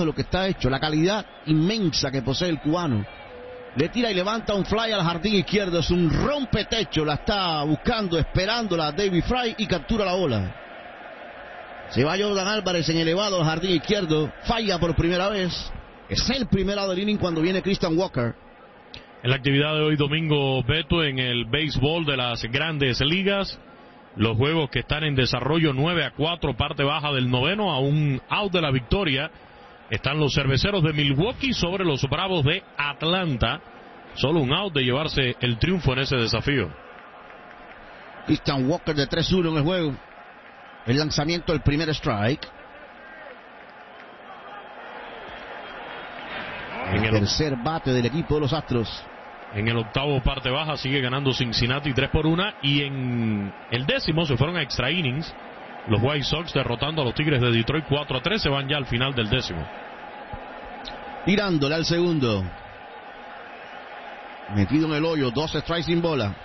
de lo que está hecho, la calidad inmensa que posee el cubano. Le tira y levanta un fly al jardín izquierdo, es un rompetecho, la está buscando, esperándola David Fry y captura la bola. Se va Jordan Álvarez en elevado al jardín izquierdo, falla por primera vez. Es el primer out del inning cuando viene Christian Walker. En la actividad de hoy domingo, Beto, en el béisbol de las grandes ligas, los juegos que están en desarrollo 9-4, parte baja del noveno, a un out de la victoria, están los Cerveceros de Milwaukee sobre los Bravos de Atlanta. Solo un out de llevarse el triunfo en ese desafío. Christian Walker de 3-1 en el juego. El lanzamiento, el primer strike. El tercer bate del equipo de los Astros. En el octavo parte baja sigue ganando Cincinnati 3-1, y en el décimo se fueron a extra innings los White Sox, derrotando a los Tigres de Detroit 4-3. Se van ya al final del décimo. Tirándole al segundo. Metido en el hoyo, 2 strikes sin bola.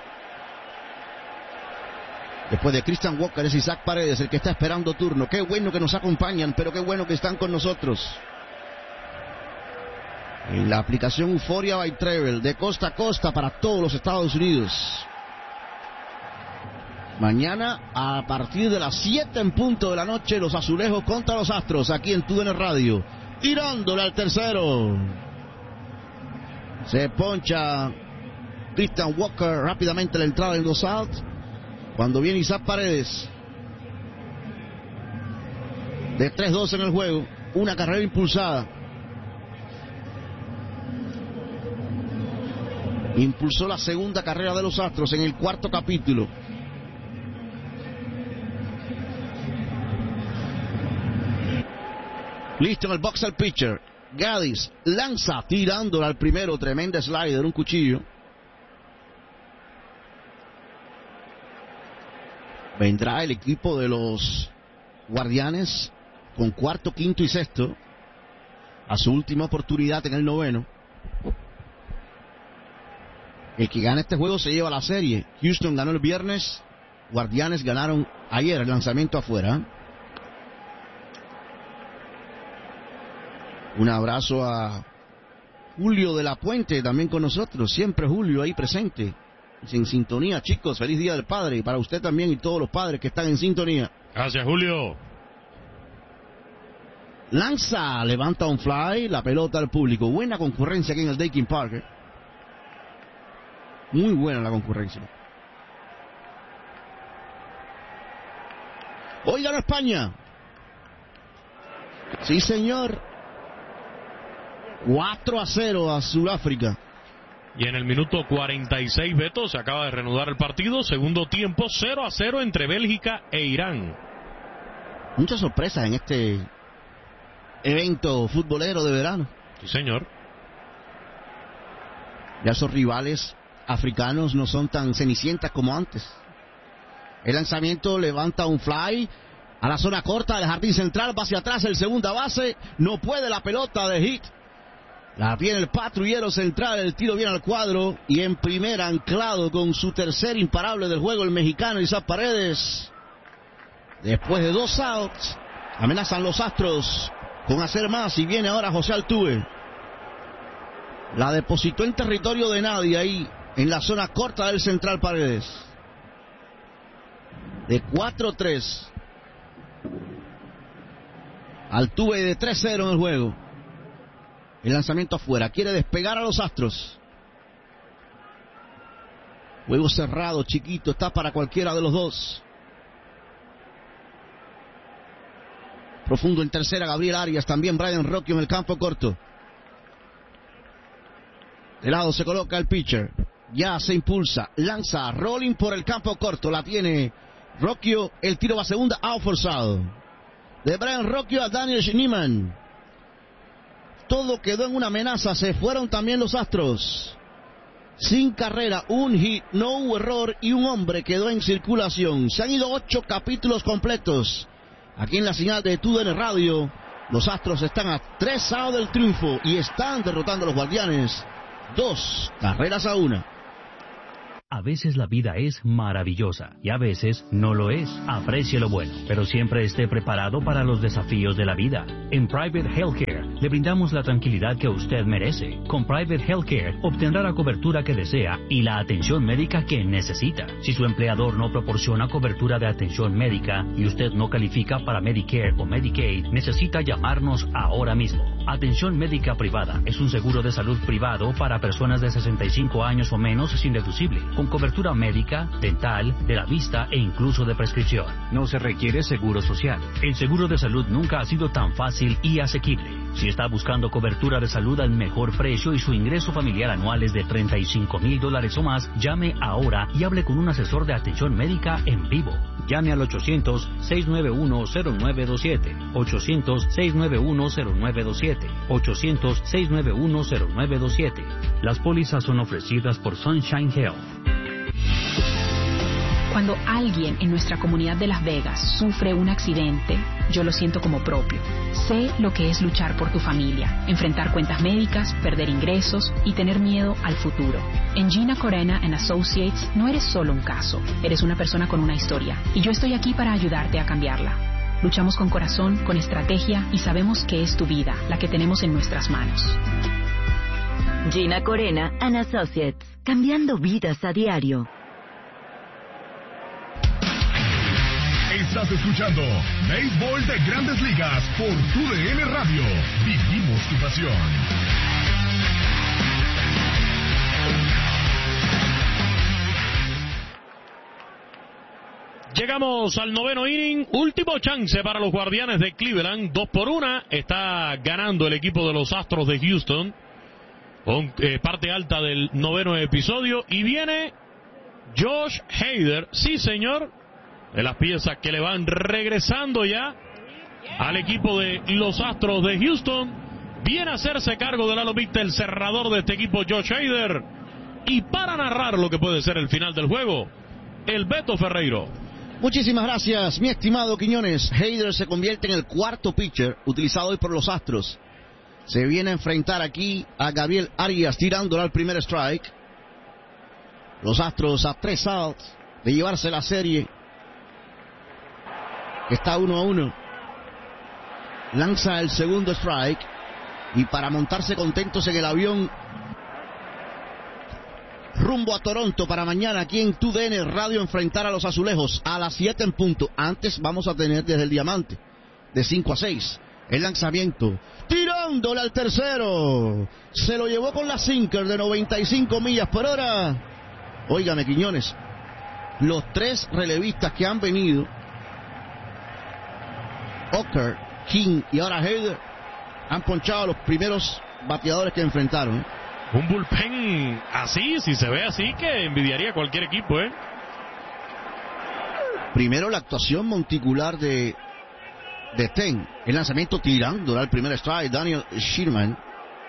Después de Christian Walker es Isaac Paredes el que está esperando turno. Qué bueno que nos acompañan, pero qué bueno que están con nosotros. En la aplicación Euphoria by Travel, de costa a costa para todos los Estados Unidos. Mañana a partir de las 7 en punto de la noche, los Azulejos contra los Astros, aquí en TUDN Radio. Tirándole al tercero. Se poncha Christian Walker rápidamente la entrada en 2 outs. Cuando viene Isaac Paredes. De 3-2 en el juego, una carrera impulsada. Impulsó la segunda carrera de los Astros en el cuarto capítulo. Listo en el box el pitcher. Gaddis lanza tirándole al primero. Tremenda slider, un cuchillo. Vendrá el equipo de los Guardianes con cuarto, quinto y sexto a su última oportunidad en el noveno. El que gana este juego se lleva la serie. Houston ganó el viernes, Guardianes ganaron ayer, el lanzamiento afuera. Un abrazo a Julio de la Puente, también con nosotros, siempre Julio ahí presente, en sintonía. Chicos, feliz Día del Padre, y para usted también y todos los padres que están en sintonía. Gracias, Julio. Lanza, levanta un fly, la pelota al público. Buena concurrencia aquí en el Daykin Park. Muy buena la concurrencia. Hoy ganó España. Sí, señor. 4-0 a Sudáfrica. Y en el minuto 46, Beto, se acaba de reanudar el partido. Segundo tiempo, 0-0 entre Bélgica e Irán. Muchas sorpresas en este evento futbolero de verano. Sí, señor. Ya esos rivales africanos no son tan cenicientas como antes. El lanzamiento levanta un fly a la zona corta del jardín central, va hacia atrás el segunda base, no puede la pelota de hit. La tiene el patrullero central, el tiro viene al cuadro y en primera anclado con su tercer imparable del juego el mexicano Isaac Paredes. Después de 2 outs, amenazan los Astros con hacer más y viene ahora José Altuve. La depositó en territorio de nadie ahí, en la zona corta del central Paredes. De 4-3. Altuve de 3-0 en el juego. El lanzamiento afuera. Quiere despegar a los Astros. Juego cerrado, chiquito. Está para cualquiera de los dos. Profundo en tercera, Gabriel Arias. También Brian Rocchio en el campo corto. De lado se coloca el pitcher. Ya se impulsa. Lanza. Rolling por el campo corto. La tiene Rocchio. El tiro va a segunda. Out forzado. De Brian Rocchio a Daniel Schneemann. Todo quedó en una amenaza. Se fueron también los Astros. Sin carrera, un hit, no hubo error y un hombre quedó en circulación. Se han ido 8 capítulos completos. Aquí en la señal de TUDN Radio, los Astros están a 3 outs del triunfo y están derrotando a los Guardianes 2-1. A veces la vida es maravillosa y a veces no lo es. Aprecie lo bueno, pero siempre esté preparado para los desafíos de la vida. En Private Healthcare le brindamos la tranquilidad que usted merece. Con Private Healthcare obtendrá la cobertura que desea y la atención médica que necesita. Si su empleador no proporciona cobertura de atención médica y usted no califica para Medicare o Medicaid, necesita llamarnos ahora mismo. Atención médica privada es un seguro de salud privado para personas de 65 años o menos sin deducible, con cobertura médica, dental, de la vista e incluso de prescripción. No se requiere seguro social. El seguro de salud nunca ha sido tan fácil y asequible. Si está buscando cobertura de salud al mejor precio y su ingreso familiar anual es de $35,000 o más, llame ahora y hable con un asesor de atención médica en vivo. Llame al 800-691-0927, 800-691-0927, 800-691-0927. Las pólizas son ofrecidas por Sunshine Health. Cuando alguien en nuestra comunidad de Las Vegas sufre un accidente, yo lo siento como propio. Sé lo que es luchar por tu familia, enfrentar cuentas médicas, perder ingresos y tener miedo al futuro. En Gina Corena & Associates no eres solo un caso, eres una persona con una historia, y yo estoy aquí para ayudarte a cambiarla. Luchamos con corazón, con estrategia y sabemos que es tu vida la que tenemos en nuestras manos. Gina Corena & Associates, cambiando vidas a diario. Estás escuchando Béisbol de Grandes Ligas por TUDN Radio. Vivimos tu pasión. Llegamos al noveno inning, último chance para los Guardianes de Cleveland, 2-1, está ganando el equipo de los Astros de Houston, con parte alta del noveno episodio, y viene Josh Hader, sí señor, de las piezas que le van regresando ya al equipo de los Astros de Houston. Viene a hacerse cargo del ala mixta el cerrador de este equipo, Josh Hader, y para narrar lo que puede ser el final del juego, el Beto Ferreiro. Muchísimas gracias, mi estimado Quiñones. Hader se convierte en el cuarto pitcher utilizado hoy por los Astros. Se viene a enfrentar aquí a Gabriel Arias tirándole al primer strike. Los Astros a 3 outs de llevarse la serie. Está 1-1. Lanza el segundo strike. Y para montarse contentos en el avión rumbo a Toronto para mañana aquí en TUDN Radio, enfrentar a los Azulejos a las 7 en punto. Antes vamos a tener desde el Diamante de 5 a 6. El lanzamiento, tirándole al tercero. Se lo llevó con la sinker de 95 millas por hora. Óigame, Quiñones, los 3 relevistas que han venido, Ocker, King y ahora Hader, han ponchado a los primeros bateadores que enfrentaron. Un bullpen así, si se ve así, que envidiaría cualquier equipo, Primero la actuación monticular de Ten. El lanzamiento tirando al primer strike, Daniel Schneemann,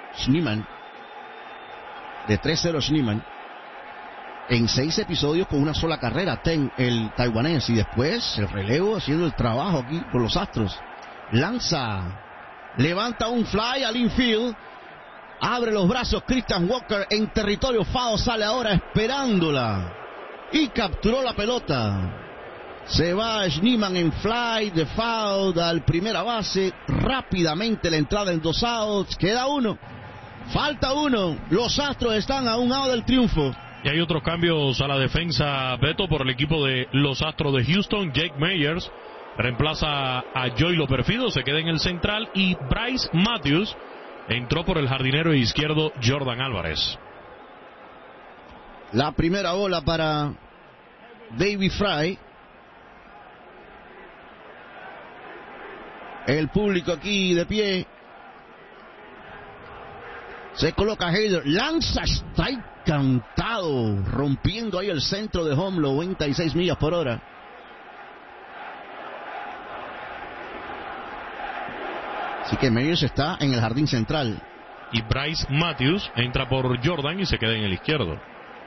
de 3-0 Schneemann, en 6 episodios con una sola carrera, Ten, el taiwanés, y después el relevo haciendo el trabajo aquí por los Astros. Lanza, levanta un fly al infield, abre los brazos Christian Walker en territorio foul, sale ahora esperándola y capturó la pelota. Se va Schneemann en fly de foul al primera base. Rápidamente la entrada en 2 outs. Queda 1. Falta 1. Los Astros están a 1 out del triunfo. Y hay otros cambios a la defensa, Beto, por el equipo de los Astros de Houston. Jake Meyers reemplaza a Joylo Perfido, se queda en el central, y Bryce Matthews entró por el jardinero izquierdo Jordan Álvarez. La primera bola para David Fry. El público aquí de pie. Se coloca Hader, lanza, strike cantado, rompiendo ahí el centro de home, 96 millas por hora. Así que Meyers está en el jardín central. Y Bryce Matthews entra por Jordan y se queda en el izquierdo.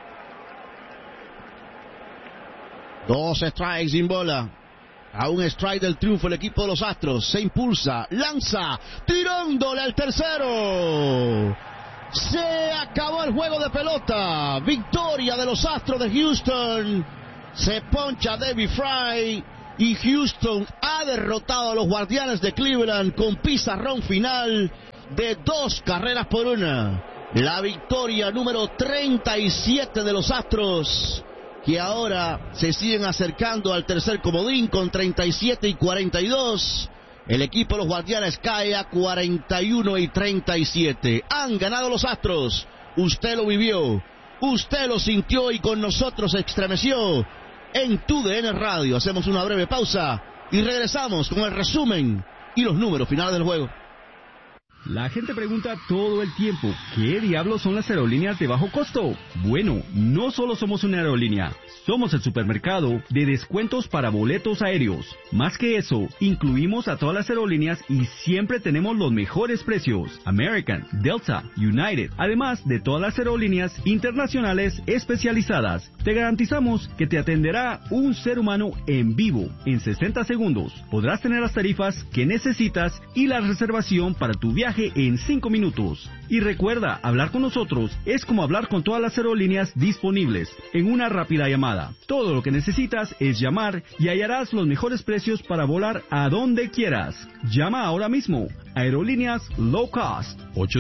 2 strikes sin bola. A un strike del triunfo el equipo de los Astros. Se impulsa, lanza, tirándole al tercero. Se acabó el juego de pelota. Victoria de los Astros de Houston. Se poncha David Fry y Houston ha derrotado a los Guardianes de Cleveland con pizarrón final de 2-1. La victoria número 37 de los Astros, que ahora se siguen acercando al tercer comodín con 37 y 42. El equipo de los Guardianes cae a 41 y 37. Han ganado los Astros. Usted lo vivió, usted lo sintió y con nosotros se estremeció en TUDN Radio. Hacemos una breve pausa y regresamos con el resumen y los números finales del juego. La gente pregunta todo el tiempo, ¿qué diablos son las aerolíneas de bajo costo? Bueno, no solo somos una aerolínea, somos el supermercado de descuentos para boletos aéreos. Más que eso, incluimos a todas las aerolíneas y siempre tenemos los mejores precios. American, Delta, United, además de todas las aerolíneas internacionales especializadas. Te garantizamos que te atenderá un ser humano en vivo en 60 segundos. Podrás tener las tarifas que necesitas y la reservación para tu viaje en 5 minutos. Y recuerda, hablar con nosotros es como hablar con todas las aerolíneas disponibles en una rápida llamada. Todo lo que necesitas es llamar y hallarás los mejores precios para volar a donde quieras. Llama ahora mismo. Aerolíneas Low Cost.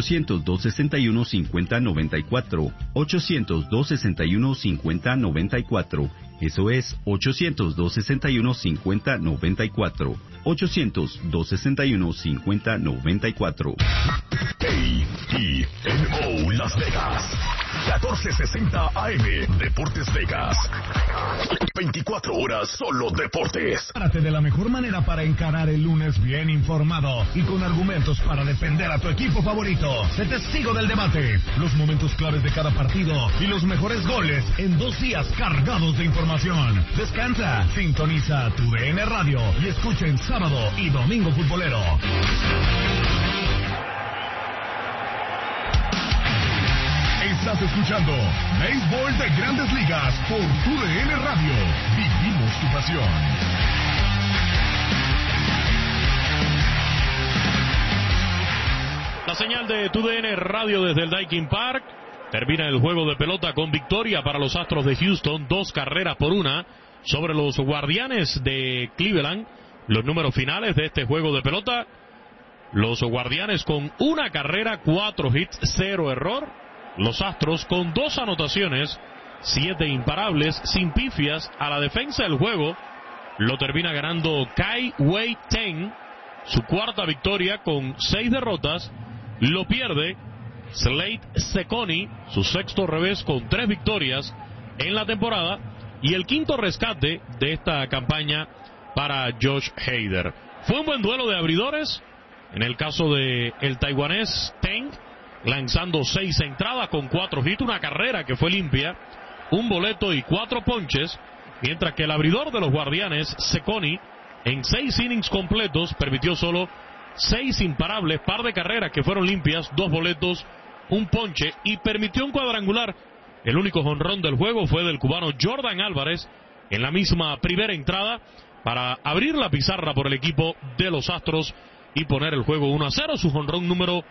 800-261-5094. 800-261-5094. Eso es 800-261-5094. 800-261-5094. KENO Las Vegas. 1460 AM. Deportes Vegas. 24 horas solo deportes. Párate de la mejor manera para encarar el lunes bien informado y con argumentos para defender a tu equipo favorito. Sé testigo del debate, los momentos claves de cada partido y los mejores goles en 2 días cargados de información. Descansa, sintoniza TUDN Radio y escucha en sábado y domingo futbolero. Estás escuchando Béisbol de Grandes Ligas por TUDN Radio. Vivimos tu pasión. La señal de TUDN Radio desde el Daikin Park. Termina el juego de pelota con victoria para los Astros de Houston, 2-1 sobre los Guardianes de Cleveland. Los números finales de este juego de pelota: los Guardianes con 1 carrera, 4 hits, 0 error. Los Astros con 2 anotaciones, 7 imparables, sin pifias. A la defensa del juego lo termina ganando Kai-Wei Teng, su 4ª victoria con 6 derrotas. Lo pierde Slade Cecconi, su 6º revés con 3 victorias en la temporada, y el 5º rescate de esta campaña para Josh Hader. Fue un buen duelo de abridores. En el caso de el taiwanés Teng, lanzando 6 entradas con 4 hits, 1 carrera que fue limpia, 1 boleto y 4 ponches, mientras que el abridor de los Guardianes, Cecconi, en 6 innings completos permitió solo 6 imparables, par de carreras que fueron limpias, 2 boletos, 1 ponche, y permitió un cuadrangular. El único jonrón del juego fue del cubano Jordan Álvarez en la misma primera entrada para abrir la pizarra por el equipo de los Astros y poner el juego 1-0, su jonrón número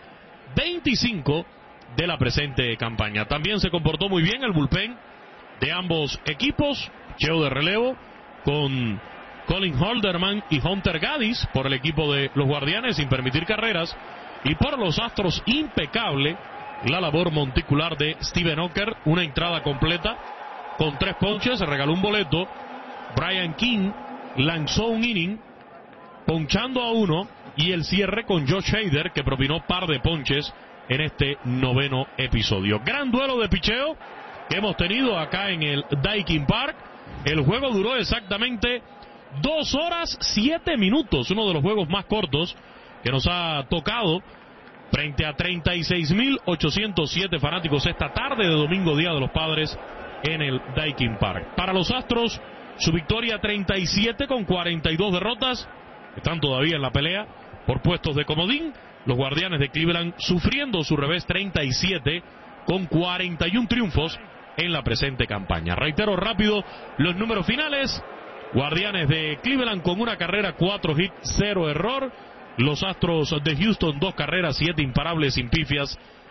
25 de la presente campaña. También se comportó muy bien el bullpen de ambos equipos, picheo de relevo con Colin Holderman y Hunter Gaddis por el equipo de los Guardianes sin permitir carreras, y por los Astros impecable la labor monticular de Steven Ocker, 1 entrada completa con 3 ponches, se regaló 1 boleto. Brian King lanzó 1 inning ponchando a 1, y el cierre con Josh Hader, que propinó par de ponches en este 9º episodio. Gran duelo de picheo que hemos tenido acá en el Daikin Park. El juego duró exactamente 2 horas 7 minutos, uno de los juegos más cortos que nos ha tocado, frente a 36.807 fanáticos esta tarde de domingo, Día de los Padres, en el Daikin Park. Para los Astros, su victoria 37 con 42 derrotas. Están todavía en la pelea por puestos de comodín. Los Guardianes de Cleveland sufriendo su revés, 37 con 41 triunfos en la presente campaña. Reitero rápido los números finales: Guardianes de Cleveland con 1 carrera, 4 hits, 0 error. Los Astros de Houston, 2 carreras, 7 imparables sin pifias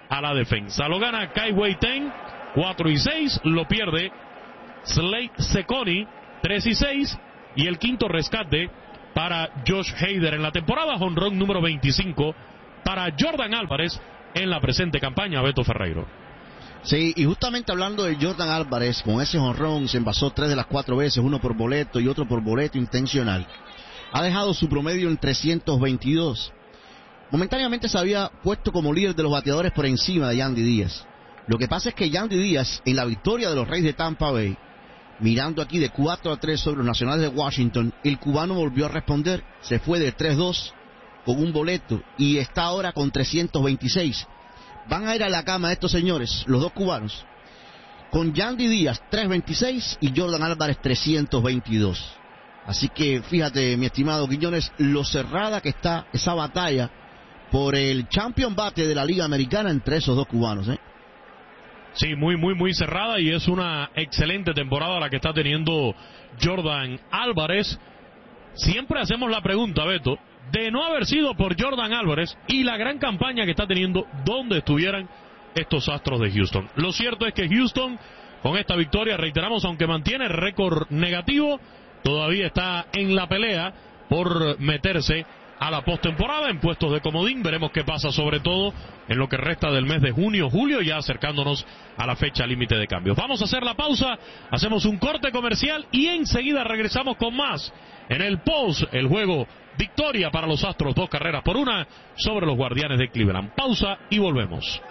a la defensa. Lo gana Kai Wei-Ten, 4-6, lo pierde Slade Cecconi, 3-6, y el quinto rescate para Josh Hader en la temporada, jonrón número 25 para Jordan Álvarez en la presente campaña, Beto Ferreiro. Sí, y justamente hablando de Jordan Álvarez, con ese jonrón se envasó 3 de las 4 veces, uno por boleto y otro por boleto intencional. Ha dejado su promedio en 322. Momentáneamente se había puesto como líder de los bateadores por encima de Yandy Díaz. Lo que pasa es que Yandy Díaz, en la victoria de los Reyes de Tampa Bay, mirando aquí de 4-3 sobre los Nacionales de Washington, el cubano volvió a responder, se fue de 3-2 con un boleto y está ahora con 326. Van a ir a la cama estos señores, los dos cubanos, con Yandy Díaz 326 y Jordan Álvarez 322. Así que fíjate, mi estimado Quiñones, lo cerrada que está esa batalla por el champion bate de la Liga Americana entre esos dos cubanos, ¿eh? Sí, muy cerrada, y es una excelente temporada la que está teniendo Jordan Álvarez. Siempre hacemos la pregunta, Beto, de no haber sido por Jordan Álvarez y la gran campaña que está teniendo, ¿dónde estuvieran estos Astros de Houston? Lo cierto es que Houston, con esta victoria, reiteramos, aunque mantiene récord negativo, todavía está en la pelea por meterse a la postemporada en puestos de comodín. Veremos qué pasa, sobre todo en lo que resta del mes de junio, julio, ya acercándonos a la fecha límite de cambios. Vamos a hacer la pausa, hacemos un corte comercial y enseguida regresamos con más en el post, el juego victoria para los Astros, 2-1 sobre los Guardianes de Cleveland. Pausa y volvemos.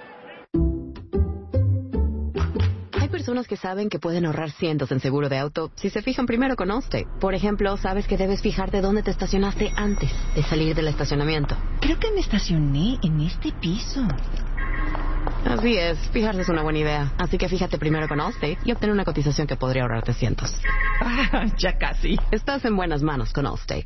Hay personas que saben que pueden ahorrar cientos en seguro de auto si se fijan primero con Allstate. Por ejemplo, sabes que debes fijarte dónde te estacionaste antes de salir del estacionamiento. Creo que me estacioné en este piso. Así es, fijarse es una buena idea. Así que fíjate primero con Allstate y obtén una cotización que podría ahorrarte cientos. Ya casi. Estás en buenas manos con Allstate.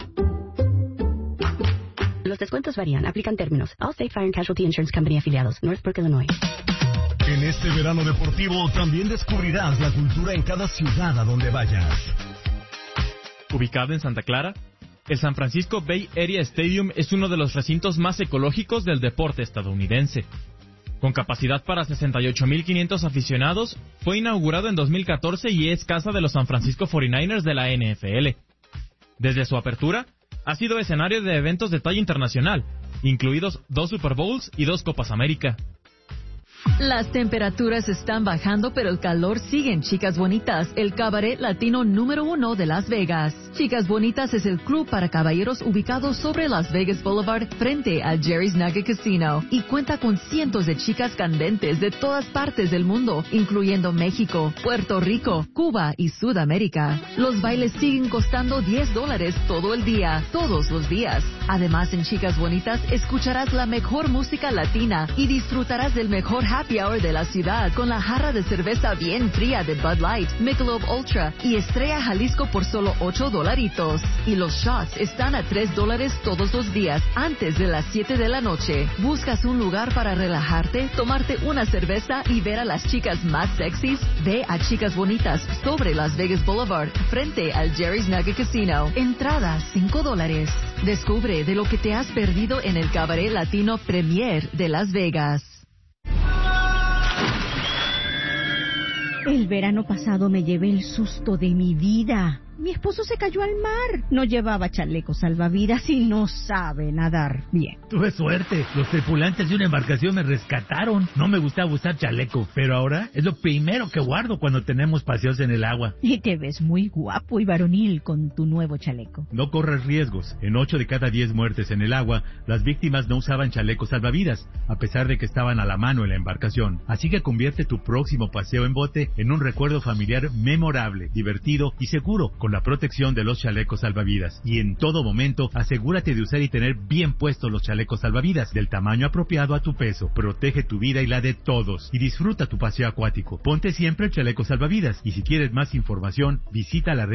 Los descuentos varían. Aplican términos. Allstate Fire and Casualty Insurance Company afiliados. Northbrook, Illinois. En este verano deportivo también descubrirás la cultura en cada ciudad a donde vayas. Ubicado en Santa Clara, el San Francisco Bay Area Stadium es uno de los recintos más ecológicos del deporte estadounidense. Con capacidad para 68,500 aficionados, fue inaugurado en 2014 y es casa de los San Francisco 49ers de la NFL. Desde su apertura, ha sido escenario de eventos de talla internacional, incluidos 2 Super Bowls y 2 Copas América. Las temperaturas están bajando, pero el calor sigue en Chicas Bonitas, el cabaret latino número 1 de Las Vegas. Chicas Bonitas es el club para caballeros ubicado sobre Las Vegas Boulevard frente a Jerry's Nugget Casino y cuenta con cientos de chicas candentes de todas partes del mundo, incluyendo México, Puerto Rico, Cuba y Sudamérica. Los bailes siguen costando $10 todo el día, todos los días. Además, en Chicas Bonitas escucharás la mejor música latina y disfrutarás del mejor happy hour de la ciudad con la jarra de cerveza bien fría de Bud Light, Michelob Ultra y Estrella Jalisco por solo $8. Y los shots están a $3 todos los días antes de las 7 de la noche. ¿Buscas un lugar para relajarte, tomarte una cerveza y ver a las chicas más sexys? Ve a Chicas Bonitas sobre Las Vegas Boulevard frente al Jerry's Nugget Casino. Entrada $5. Descubre de lo que te has perdido en el cabaret latino Premier de Las Vegas. El verano pasado me llevé el susto de mi vida. Mi esposo se cayó al mar. No llevaba chaleco salvavidas y no sabe nadar bien. Tuve suerte. Los tripulantes de una embarcación me rescataron. No me gustaba usar chaleco, pero ahora es lo primero que guardo cuando tenemos paseos en el agua. Y te ves muy guapo y varonil con tu nuevo chaleco. No corres riesgos. En 8 de cada 10 muertes en el agua, las víctimas no usaban chalecos salvavidas, a pesar de que estaban a la mano en la embarcación. Así que convierte tu próximo paseo en bote en un recuerdo familiar memorable, divertido y seguro, con la protección de los chalecos salvavidas. Y en todo momento, asegúrate de usar y tener bien puestos los chalecos salvavidas, del tamaño apropiado a tu peso. Protege tu vida y la de todos. Y disfruta tu paseo acuático. Ponte siempre el chaleco salvavidas. Y si quieres más información, visita la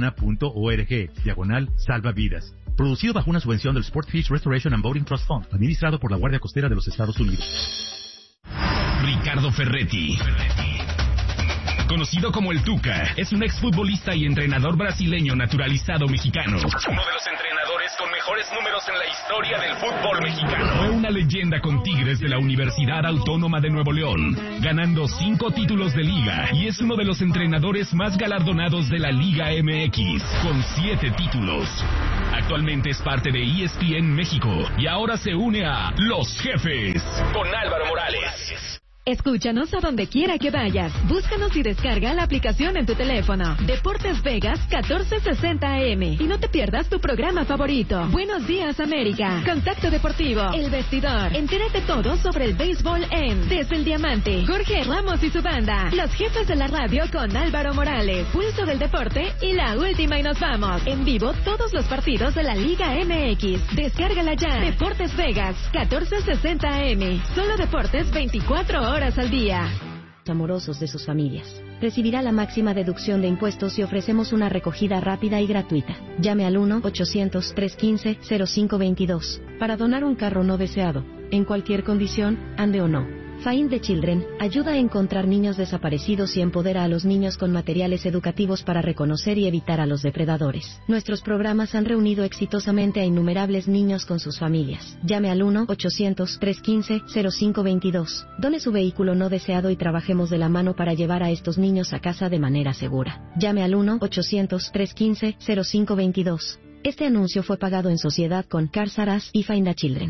redhispana.org/salvavidas. Producido bajo una subvención del Sport Fish Restoration and Boating Trust Fund, administrado por la Guardia Costera de los Estados Unidos. Ricardo Ferretti, conocido como el Tuca, es un exfutbolista y entrenador brasileño naturalizado mexicano. Uno de los entrenadores con mejor mejores números en la historia del fútbol mexicano. Fue una leyenda con Tigres de la Universidad Autónoma de Nuevo León, ganando 5 títulos de liga y es uno de los entrenadores más galardonados de la Liga MX, con 7 títulos. Actualmente es parte de ESPN México y ahora se une a Los Jefes con Álvaro Morales. Escúchanos a donde quiera que vayas. Búscanos y descarga la aplicación en tu teléfono. Deportes Vegas 1460 AM. Y no te pierdas tu programa favorito. Buenos días, América. Contacto Deportivo. El Vestidor. Entérate todo sobre el béisbol en Desde el Diamante. Jorge Ramos y su banda. Los Jefes de la Radio con Álvaro Morales. Pulso del Deporte y la última y nos vamos. En vivo todos los partidos de la Liga MX. Descárgala ya. Deportes Vegas 1460 AM. Solo deportes 24 horas al día. Amorosos de sus familias. Recibirá la máxima deducción de impuestos y ofrecemos una recogida rápida y gratuita. Llame al 1-800-315-0522 para donar un carro no deseado, en cualquier condición, ande o no. Find the Children ayuda a encontrar niños desaparecidos y empodera a los niños con materiales educativos para reconocer y evitar a los depredadores. Nuestros programas han reunido exitosamente a innumerables niños con sus familias. Llame al 1-800-315-0522. Done su vehículo no deseado y trabajemos de la mano para llevar a estos niños a casa de manera segura. Llame al 1-800-315-0522. Este anuncio fue pagado en sociedad con Cars R Us y Find the Children.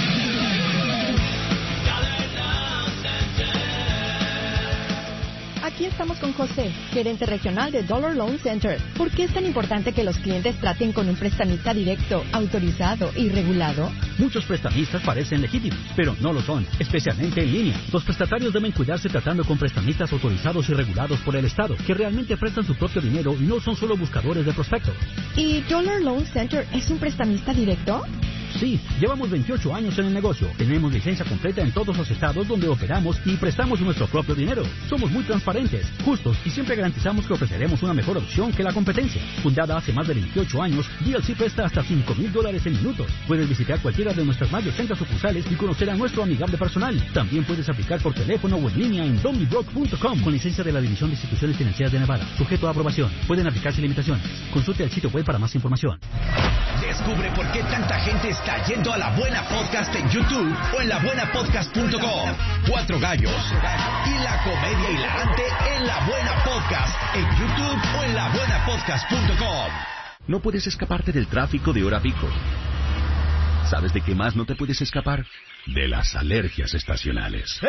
Aquí estamos con José, gerente regional de Dollar Loan Center. ¿Por qué es tan importante que los clientes traten con un prestamista directo, autorizado y regulado? Muchos prestamistas parecen legítimos, pero no lo son, especialmente en línea. Los prestatarios deben cuidarse tratando con prestamistas autorizados y regulados por el Estado, que realmente prestan su propio dinero y no son solo buscadores de prospectos. ¿Y Dollar Loan Center es un prestamista directo? Sí, llevamos 28 años en el negocio. Tenemos licencia completa en todos los estados donde operamos y prestamos nuestro propio dinero. Somos muy transparentes, justos y siempre garantizamos que ofreceremos una mejor opción que la competencia. Fundada hace más de 28 años, DLC presta hasta $5,000 en minutos. Puedes visitar cualquiera de nuestras más de 80 sucursales y conocer a nuestro amigable personal. También puedes aplicar por teléfono o en línea en donnybrook.com con licencia de la División de Instituciones Financieras de Nevada. Sujeto a aprobación. Pueden aplicarse limitaciones. Consulte el sitio web para más información. Descubre por qué tanta gente está yendo a La Buena Podcast en YouTube o en labuenapodcast.com. 4 gallos y la comedia hilarante en La Buena Podcast en YouTube o en labuenapodcast.com. No puedes escaparte del tráfico de hora pico. ¿Sabes de qué más no te puedes escapar? De las alergias estacionales.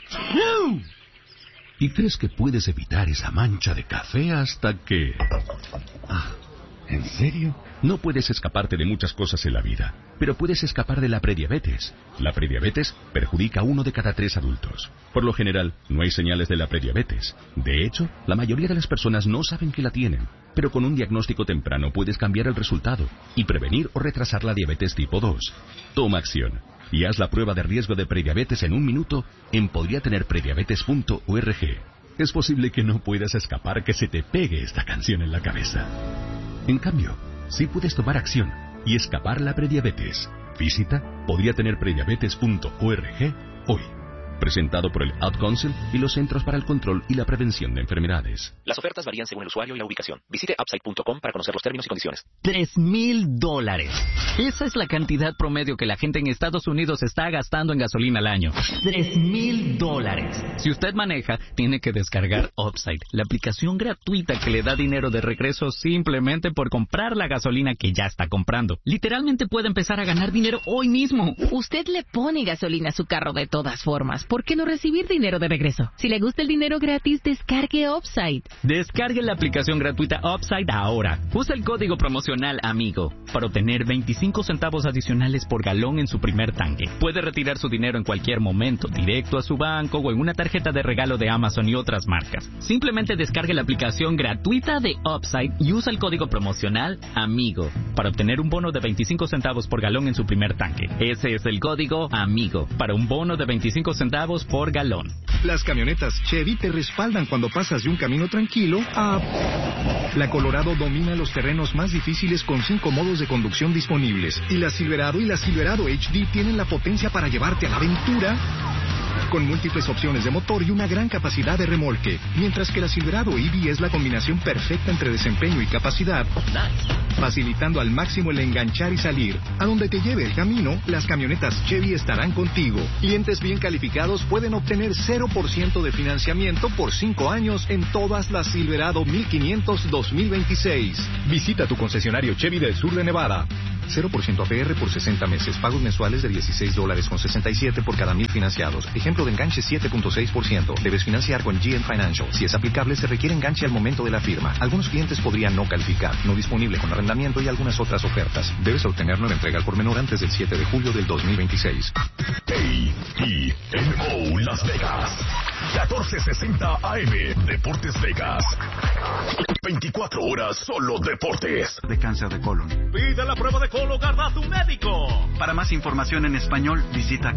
Y crees que puedes evitar esa mancha de café hasta que... ¿En serio? No puedes escaparte de muchas cosas en la vida, pero puedes escapar de la prediabetes. La prediabetes perjudica a 1 de cada 3 adultos. Por lo general, no hay señales de la prediabetes. De hecho, la mayoría de las personas no saben que la tienen. Pero con un diagnóstico temprano puedes cambiar el resultado y prevenir o retrasar la diabetes tipo 2. Toma acción y haz la prueba de riesgo de prediabetes en 1 minuto en podriatenerprediabetes.org. Es posible que no puedas escapar que se te pegue esta canción en la cabeza. En cambio, sí puedes tomar acción y escapar la prediabetes. Visita podriatenerprediabetes.org hoy. Presentado por el Ad Council y los Centros para el Control y la Prevención de Enfermedades. Las ofertas varían según el usuario y la ubicación. Visite upside.com para conocer los términos y condiciones. $3,000. Esa es la cantidad promedio que la gente en Estados Unidos está gastando en gasolina al año. $3,000. Si usted maneja, tiene que descargar Upside, la aplicación gratuita que le da dinero de regreso simplemente por comprar la gasolina que ya está comprando. Literalmente puede empezar a ganar dinero hoy mismo. Usted le pone gasolina a su carro de todas formas. ¿Por qué no recibir dinero de regreso? Si le gusta el dinero gratis, descargue Upside. Descargue la aplicación gratuita Upside ahora. Usa el código promocional AMIGO para obtener 25 centavos adicionales por galón en su primer tanque. Puede retirar su dinero en cualquier momento, directo a su banco o en una tarjeta de regalo de Amazon y otras marcas. Simplemente descargue la aplicación gratuita de Upside y usa el código promocional AMIGO para obtener un bono de 25 centavos por galón en su primer tanque. Ese es el código AMIGO para un bono de 25 centavos por galón. Las camionetas Chevy te respaldan cuando pasas de un camino tranquilo a... La Colorado domina los terrenos más difíciles con 5 modos de conducción disponibles. Y la Silverado y la Silverado HD tienen la potencia para llevarte a la aventura con múltiples opciones de motor y una gran capacidad de remolque. Mientras que la Silverado EV es la combinación perfecta entre desempeño y capacidad. facilitando al máximo el enganchar y salir. A donde te lleve el camino, las camionetas Chevy estarán contigo. Clientes bien calificados pueden obtener 0% de financiamiento por 5 años en todas las Silverado 1500 2026. Visita tu concesionario Chevy del sur de Nevada. 0% APR por 60 meses. Pagos mensuales de $16.67 por cada 1,000 financiados. Ejemplo de enganche 7.6%. Debes financiar con GM Financial. Si es aplicable, se requiere enganche al momento de la firma. Algunos clientes podrían no calificar. No disponible con arrendamiento y algunas otras ofertas. Debes obtener nueva entrega al por menor antes del 7 de julio del 2026. KENO Las Vegas. 1460 AM. Deportes Vegas. 24 horas solo deportes. De cáncer de colon. Pide la prueba de Cologuard a tu médico. Para más información en español, visita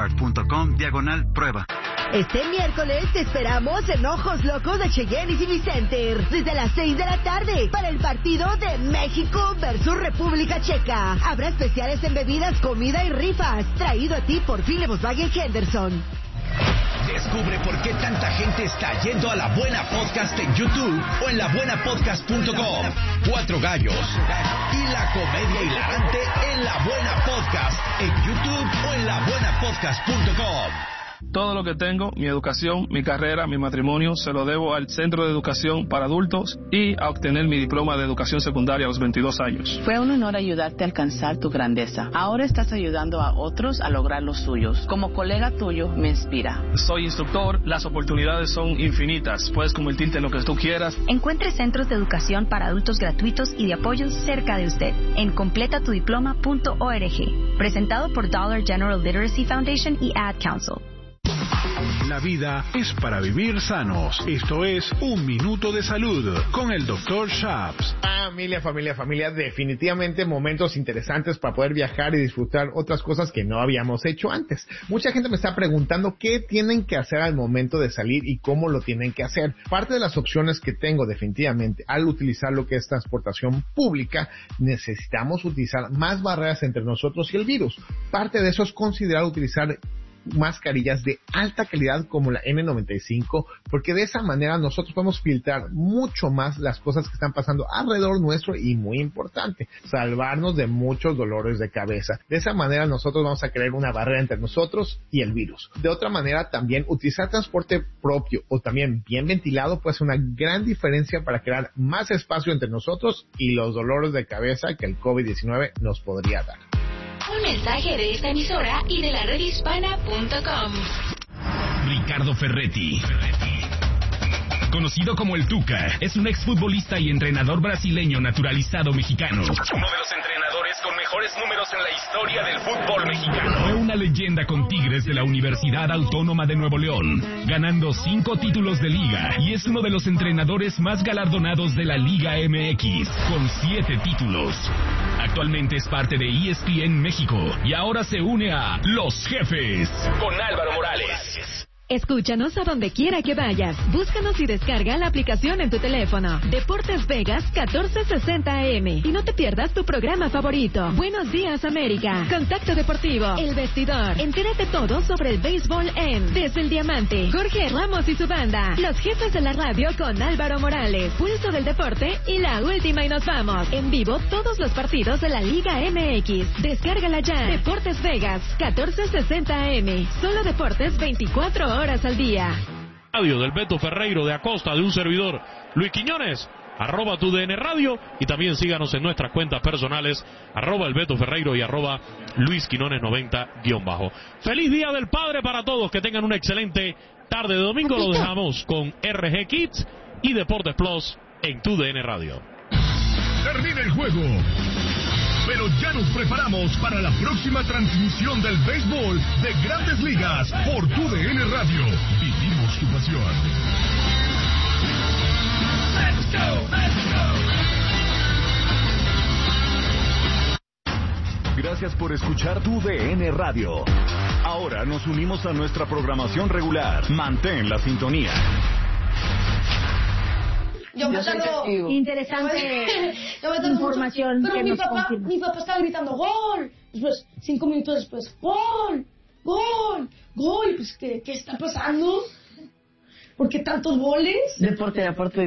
cologuard.com/prueba. Este miércoles te esperamos en Ojos Locos de Cheyenne y Civi Center desde las 6 de la tarde para el partido de México versus República Checa. Habrá especiales en bebidas, comida y rifas. Traído a ti por Philip Volkswagen Henderson. Descubre por qué tanta gente está yendo a La Buena Podcast en YouTube o en labuenapodcast.com. 4 gallos y la comedia hilarante en La Buena Podcast en YouTube o en labuenapodcast.com. Todo lo que tengo, mi educación, mi carrera, mi matrimonio, se lo debo al Centro de Educación para Adultos y a obtener mi diploma de educación secundaria a los 22 años. Fue un honor ayudarte a alcanzar tu grandeza. Ahora estás ayudando a otros a lograr los suyos. Como colega tuyo, me inspira. Soy instructor, las oportunidades son infinitas. Puedes convertirte en lo que tú quieras. Encuentre centros de educación para adultos gratuitos y de apoyo cerca de usted en completatudiploma.org. Presentado por Dollar General Literacy Foundation y Ad Council. La vida es para vivir sanos. Esto es Un Minuto de Salud con el Dr. Shaps. Familia, definitivamente momentos interesantes para poder viajar y disfrutar otras cosas que no habíamos hecho antes. Mucha gente me está preguntando qué tienen que hacer al momento de salir y cómo lo tienen que hacer. Parte de las opciones que tengo definitivamente al utilizar lo que es transportación pública, necesitamos utilizar más barreras entre nosotros y el virus. Parte de eso es considerar utilizar mascarillas de alta calidad como la N95, porque de esa manera nosotros podemos filtrar mucho más las cosas que están pasando alrededor nuestro y, muy importante, salvarnos de muchos dolores de cabeza. De esa manera nosotros vamos a crear una barrera entre nosotros y el virus. De otra manera, también utilizar transporte propio o también bien ventilado puede ser una gran diferencia para crear más espacio entre nosotros y los dolores de cabeza que el COVID-19 nos podría dar. Un mensaje de esta emisora y de la redhispana.com. Ricardo Ferretti, conocido como el Tuca, es un exfutbolista y entrenador brasileño naturalizado mexicano. Uno de los entrenadores con mejores números en la historia del fútbol mexicano. Fue una leyenda con Tigres de la Universidad Autónoma de Nuevo León, ganando 5 títulos de liga, y es uno de los entrenadores más galardonados de la Liga MX, con 7 títulos. Actualmente es parte de ESPN México y ahora se une a Los Jefes con Álvaro Morales. Escúchanos a donde quiera que vayas. Búscanos y descarga la aplicación en tu teléfono. Deportes Vegas 1460 AM. Y no te pierdas tu programa favorito. Buenos días, América. Contacto Deportivo. El Vestidor. Entérate todo sobre el béisbol en Desde el Diamante. Jorge Ramos y su banda. Los Jefes de la Radio con Álvaro Morales. Pulso del Deporte y la última y nos vamos. En vivo todos los partidos de la Liga MX. Descárgala ya. Deportes Vegas 1460 AM. Solo deportes 24 horas al día. Radio del Beto Ferreiro, de Acosta, de un servidor, Luis Quiñones, @TUDN Radio, y también síganos en nuestras cuentas personales, @el Beto Ferreiro y @Luis Quiñones 90_. Feliz Día del Padre para todos, que tengan una excelente tarde de domingo. Lo dejamos con RG Kids y Deportes Plus en TUDN Radio. Termina el juego, pero ya nos preparamos para la próxima transmisión del béisbol de Grandes Ligas por TUDN Radio. Vivimos tu pasión. Let's go, let's go. Gracias por escuchar TUDN Radio. Ahora nos unimos a nuestra programación regular. Mantén la sintonía. Yo tardo. Interesante información pero que nos confirma. Mi papá estaba gritando ¡gol! Después, 5 minutos después, ¡gol! ¡Gol! ¡Gol! Pues, ¿qué está pasando? ¿Por qué tantos goles? Deporte.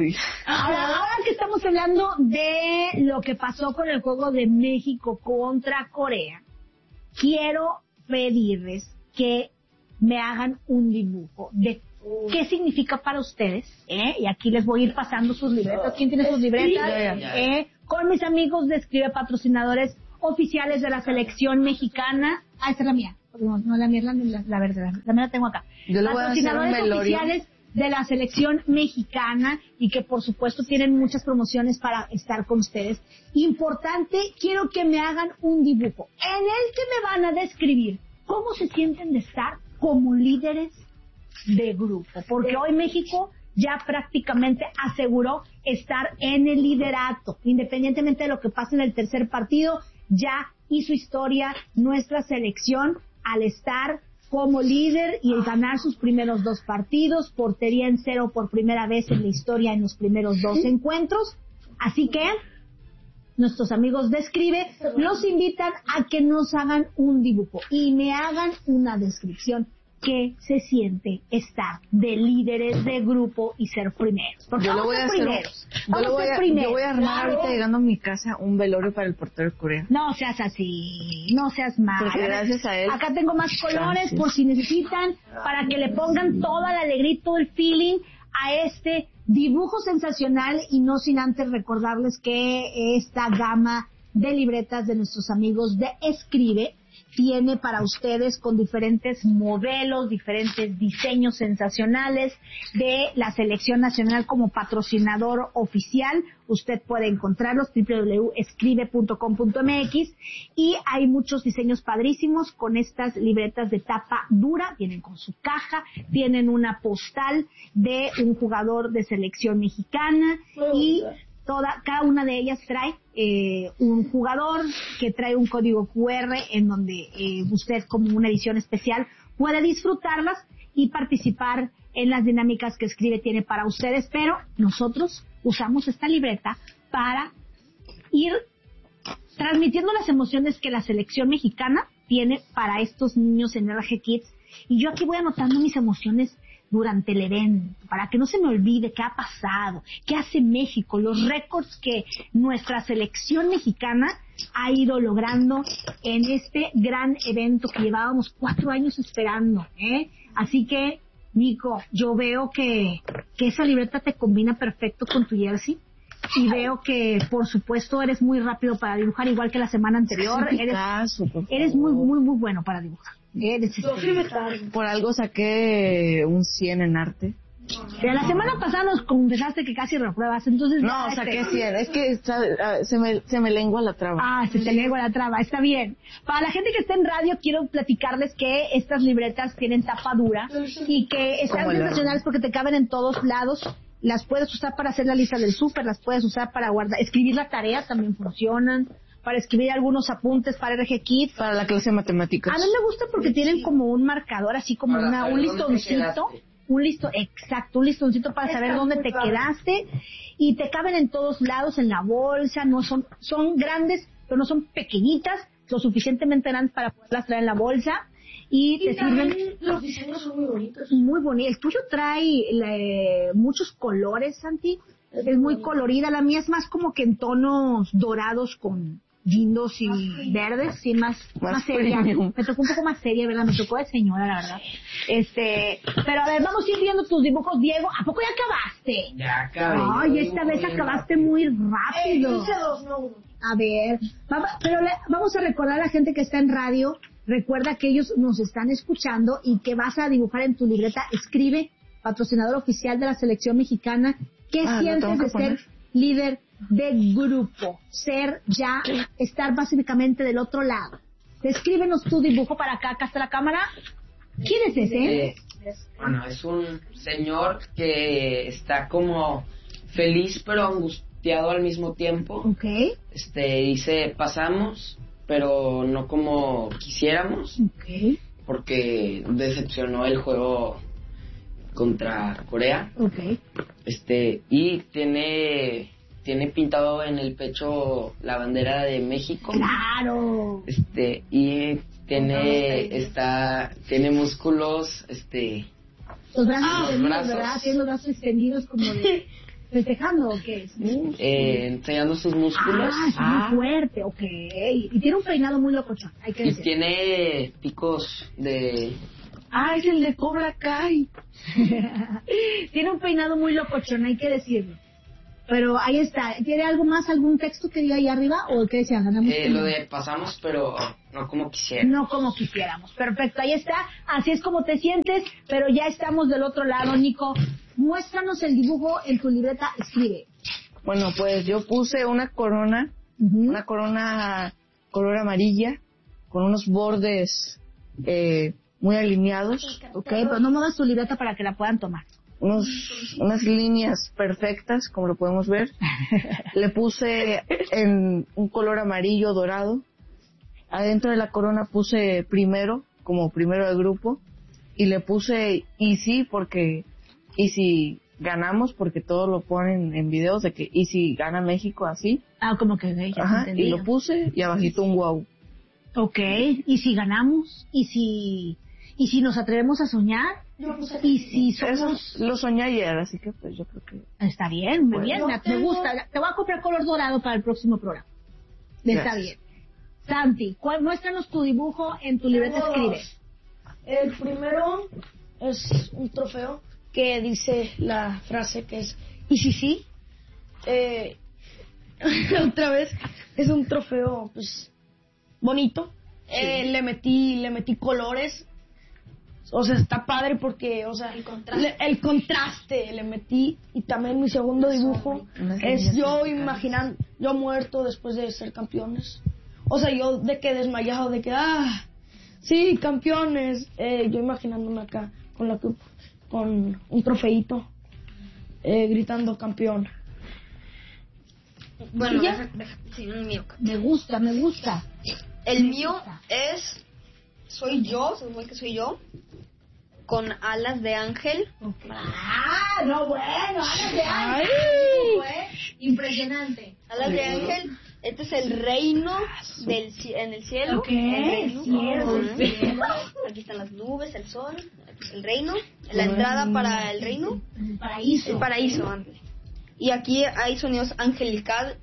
Ahora que estamos hablando de lo que pasó con el juego de México contra Corea, quiero pedirles que me hagan un dibujo de qué significa para ustedes, y aquí les voy a ir pasando sus libretas. ¿Quién tiene sus libretas? Con mis amigos de Escribe, patrocinadores oficiales de la selección mexicana. Esta es la mía. No, la mía es la verde. La mía la tengo acá. Yo le voy a hacer un velorio. Oficiales de la selección mexicana y que por supuesto tienen muchas promociones para estar con ustedes. Importante, quiero que me hagan un dibujo en el que me van a describir cómo se sienten de estar como líderes de grupo, porque hoy México ya prácticamente aseguró estar en el liderato, independientemente de lo que pase en el tercer partido. Ya hizo historia nuestra selección al estar como líder y ganar sus primeros 2 partidos, portería en 0 por primera vez en la historia en los primeros 2 encuentros. Así que nuestros amigos de Escribe los invitan a que nos hagan un dibujo y me hagan una descripción. ¿Qué se siente estar de líderes de grupo y ser primeros? Porque yo lo voy a hacer primeros. Yo voy a armar ahorita llegando a mi casa un velorio para el portero de Corea. No seas así, no seas mal. Porque gracias a él. Acá tengo más colores por si necesitan, para que le pongan toda la alegría y todo el feeling a este dibujo sensacional, y no sin antes recordarles que esta gama de libretas de nuestros amigos de Escribe tiene para ustedes con diferentes modelos, diferentes diseños sensacionales de la selección nacional como patrocinador oficial. Usted puede encontrarlos www.escribe.com.mx y hay muchos diseños padrísimos con estas libretas de tapa dura. Vienen con su caja, tienen una postal de un jugador de selección mexicana y cada una de ellas trae un jugador que trae un código QR en donde usted, como una edición especial, puede disfrutarlas y participar en las dinámicas que Escribe tiene para ustedes. Pero nosotros usamos esta libreta para ir transmitiendo las emociones que la selección mexicana tiene para estos niños en RG Kids. Y yo aquí voy anotando mis emociones durante el evento, para que no se me olvide qué ha pasado, qué hace México, los récords que nuestra selección mexicana ha ido logrando en este gran evento que llevábamos 4 años esperando, Así que, Nico, yo veo que esa libreta te combina perfecto con tu jersey. Y veo que, por supuesto, eres muy rápido para dibujar, igual que la semana anterior. Eres muy, muy, muy bueno para dibujar. Por algo saqué un 100 en arte. La semana pasada nos confesaste que casi repruebas, entonces... No, saqué 100, es que se me lengua la traba. Se te lengua la traba, está bien. Para la gente que está en radio, quiero platicarles que estas libretas tienen tapa dura y que están sensacionales porque te caben en todos lados. Las puedes usar para hacer la lista del súper, las puedes usar para escribir la tarea, también funcionan, para escribir algunos apuntes para RG Kids. Para la clase de matemáticas. A mí me gusta porque tienen como un marcador, así como un listoncito. Un listoncito para saber dónde te quedaste, y te caben en todos lados, en la bolsa. No son grandes, pero no son pequeñitas, lo suficientemente grandes para poderlas traer en la bolsa. Y te sirven. Los diseños son muy bonitos. Muy bonitos. El tuyo trae muchos colores, Santi. Es muy colorida. La mía es más como que en tonos dorados con lindos y verdes, sí, más seria. Me tocó un poco más seria, ¿verdad? Me tocó de señora, la verdad. Pero a ver, vamos a ir viendo tus dibujos, Diego. ¿A poco ya acabaste? Ya acabé. Ay, esta vez acabaste muy rápido. A ver, vamos a recordar a la gente que está en radio. Recuerda que ellos nos están escuchando y que vas a dibujar en tu libreta. Escribe, patrocinador oficial de la selección mexicana. ¿Qué sientes de ser líder de grupo? Estar básicamente del otro lado. Descríbenos tu dibujo para acá. Acá está la cámara. ¿Quién es ese? Bueno, es un señor que está como feliz pero angustiado al mismo tiempo. Okay. Dice, pasamos, pero no como quisiéramos, porque decepcionó el juego contra Corea. Y tiene pintado en el pecho la bandera de México. Claro. Y tiene músculos Los brazos extendidos, brazos. ¿verdad? Tienen los brazos extendidos como de... ¿Festejando o qué es? Enseñando sus músculos. Es muy fuerte, ok. Y tiene un peinado muy locochón, hay que Y decir. tiene picos de... Es el de Cobra Kai. Tiene un peinado muy locochón, hay que decirlo. Pero ahí está. ¿Tiene algo más, algún texto que diga ahí arriba? ¿O qué decían? lo de pasamos, pero no como quisiera. No como quisiéramos. Perfecto, ahí está. Así es como te sientes, pero ya estamos del otro lado, Nico. Muéstranos el dibujo en tu libreta, escribe. Bueno, pues yo puse una corona, una corona color amarilla, con unos bordes muy alineados. Ok, pero no muevas tu libreta para que la puedan tomar. Unas líneas perfectas, como lo podemos ver. Le puse en un color amarillo dorado. Adentro de la corona puse primero, como primero del grupo. Y le puse Easy, porque Easy ganamos, porque todos lo ponen en videos de que Easy gana México así. Como que ya ajá, y lo puse y abajito un wow. Ok, ¿y si ganamos? ¿Y si nos atrevemos a soñar? ¿Y si somos...? Eso lo soñé ayer, así que pues yo creo que... Está bien, muy bien, me gusta. Te voy a comprar color dorado para el próximo programa. Está bien. Santi, muéstranos tu dibujo en tu libreta, escribe. El primero es un trofeo que dice la frase que es ¿y si sí? Otra vez es un trofeo pues bonito. Sí. Le metí colores. O sea, está padre porque, o sea, el contraste le metí. Y también mi segundo dibujo es yo imaginando, yo muerto después de ser campeones. O sea, yo de que desmayado, de que, sí, campeones. Yo imaginándome acá con un trofeito, gritando campeón. Bueno, sí, el mío. Me gusta. El mío soy yo, se supone que soy yo, con alas de ángel. Okay. Alas de ángel. Impresionante. Alas de ángel. Este es el reino en el cielo. Okay. El cielo. Aquí están las nubes, el sol, aquí es el reino. La entrada para el reino. El paraíso. El paraíso, ándale. Y aquí hay sonidos angelicales.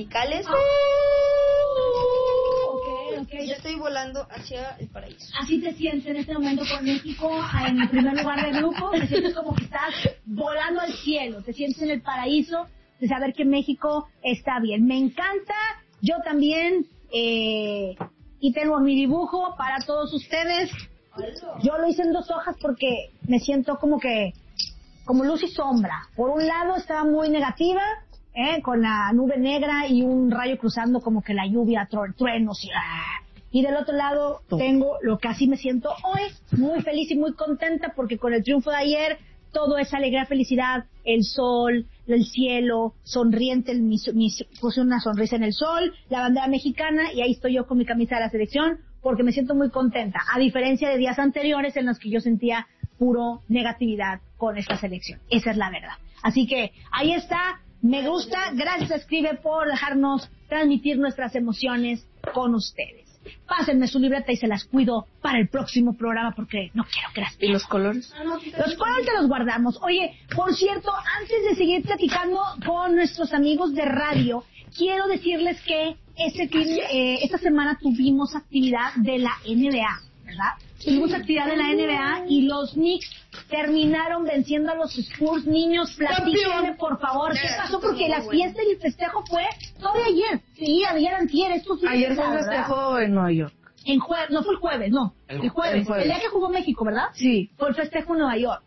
Okay. Yo estoy volando hacia el paraíso. Así te sientes en este momento con México en el primer lugar del grupo. Te sientes como que estás volando al cielo. Te sientes en el paraíso de saber que México está bien. Me encanta. Yo también. Y tengo mi dibujo para todos ustedes. Yo lo hice en 2 hojas porque me siento como luz y sombra. Por un lado estaba muy negativa, con la nube negra y un rayo cruzando como que la lluvia, truenos y del otro lado tengo lo que así me siento hoy, muy feliz y muy contenta porque con el triunfo de ayer todo es alegría, felicidad, el sol, el cielo, sonriente, puse una sonrisa en el sol, la bandera mexicana y ahí estoy yo con mi camisa de la selección porque me siento muy contenta, a diferencia de días anteriores en los que yo sentía puro negatividad con esta selección. Esa es la verdad. Así que ahí está. Me gusta. Gracias, Escribe, por dejarnos transmitir nuestras emociones con ustedes. Pásenme su libreta y se las cuido para el próximo programa porque no quiero que las pierdan. ¿Y los colores? Los colores te los guardamos. Oye, por cierto, antes de seguir platicando con nuestros amigos de radio, quiero decirles que esta semana tuvimos actividad de la NBA, ¿verdad? Tuvimos actividad de la NBA y los Knicks terminaron venciendo a los Spurs. Niños, platíquenme por favor, ¿qué pasó? Porque la fiesta y el festejo fue todavía ayer. Sí, ayer antier. Ayer fue el festejo en Nueva York. No fue el jueves, no. El jueves. El día que jugó México, ¿verdad? Sí. Fue el festejo en Nueva York.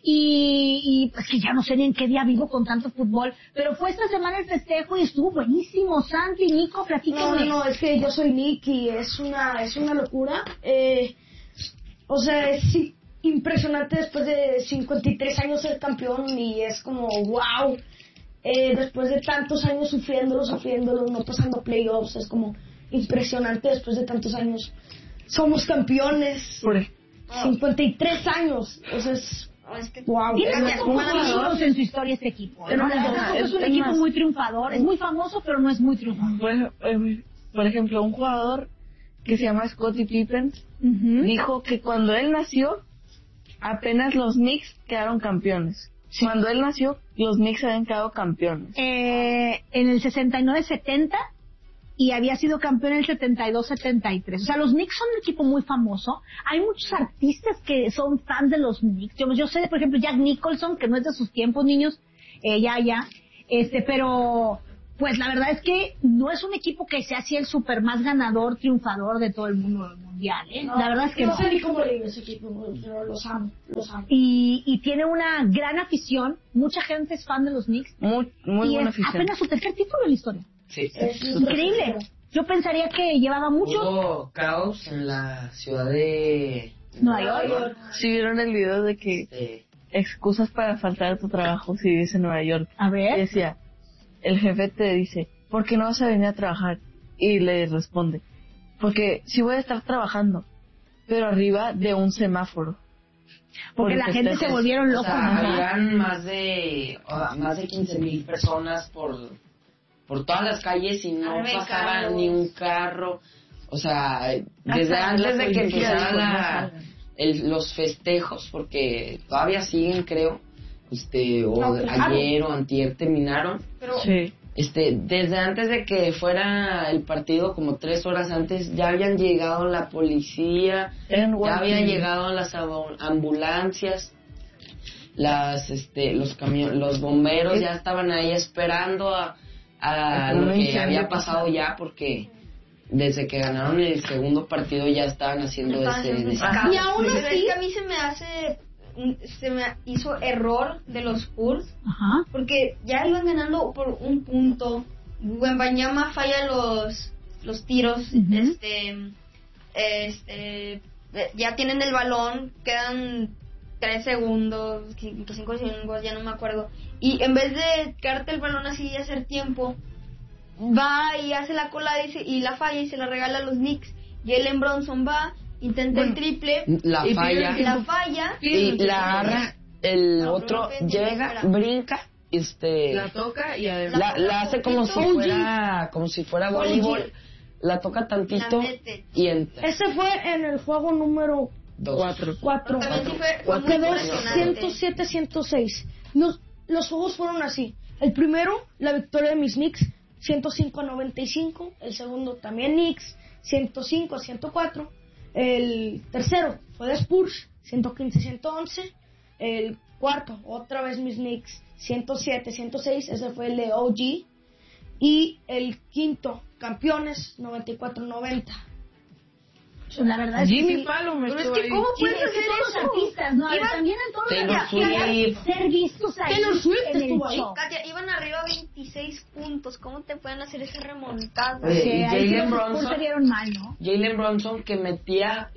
Y pues que ya no sé ni en qué día vivo con tanto fútbol, pero fue esta semana el festejo y estuvo buenísimo. Santi, Nico, platíquenme. No, es que yo soy Nick y es una locura. O sea, es impresionante después de 53 años ser campeón y es como wow. Después de tantos años sufriéndolo, no pasando playoffs, es como impresionante después de tantos años. Somos campeones. 53 años, o sea, es wow. Tiene jugadores en su historia este equipo. Es un equipo muy triunfador, es muy famoso, pero no es muy triunfador. Por ejemplo, un jugador que se llama Scottie Pippen dijo que cuando él nació apenas los Knicks quedaron campeones. Sí. Cuando él nació, los Knicks habían quedado campeones. En el 69-70 y había sido campeón en el 72-73. O sea, los Knicks son un equipo muy famoso. Hay muchos artistas que son fans de los Knicks. Yo sé, por ejemplo, Jack Nicholson, que no es de sus tiempos, niños, pero pues la verdad es que no es un equipo que sea así el super más ganador, triunfador de todo el mundo mundial, ¿eh? No, la verdad es que no sé ni cómo le digo ese equipo, pero los amo. Y tiene una gran afición, mucha gente es fan de los Knicks. Muy buena es afición. Apenas su tercer título en la historia. Sí. Es increíble. Yo pensaría que llevaba mucho. Hubo caos en la ciudad de Nueva York. Sí, vieron el video de que excusas para faltar a tu trabajo si vives en Nueva York. A ver. Decía, el jefe te dice, ¿por qué no vas a venir a trabajar? Y le responde, porque sí voy a estar trabajando, pero arriba de un semáforo. Porque la gente se volvieron locos. O sea, habían más de 15,000 personas por todas las calles y no pasaba ni un carro. O sea, desde antes de que empezaran los festejos, porque todavía siguen, creo, ayer o antier terminaron. Pero, desde antes de que fuera el partido, como 3 horas antes, ya habían llegado la policía, ya habían llegado las ambulancias, los bomberos ya estaban ahí esperando a lo que había pasado ya, porque desde que ganaron el segundo partido ya estaban haciendo ese desastre. Y aún así, a mí se me hizo error de los Spurs, porque ya iban ganando por un punto. Wembanyama falla los tiros, ya tienen el balón, quedan 3 segundos, 5 segundos, ya no me acuerdo, y en vez de quedarte el balón así y hacer tiempo, va y hace la colada y la falla y se la regala a los Knicks. Jalen Brunson va, intenta el triple, la falla y la agarra, otro llega, brinca, la toca y además la hace como si fuera voleibol, la toca tantito y entra. Ese fue en el juego número 4. Quedó 107-106. Los juegos fueron así. El primero, la victoria de mis Knicks, 105-95. El segundo también Knicks, 105-104. El tercero fue de Spurs, 115-111. El cuarto, otra vez mis Knicks, 107-106. Ese fue el de OG. Y el quinto, campeones, 94-90. La verdad es Jimmy que Palo me pero es que ¿cómo puedes hacer eso? Artistas, ¿no? También en todos ser vistos ahí en el show. Katia, iban arriba 26 puntos. ¿Cómo te pueden hacer esa remontada? Jalen Brunson se dieron mal, ¿no? Jalen Brunson que metía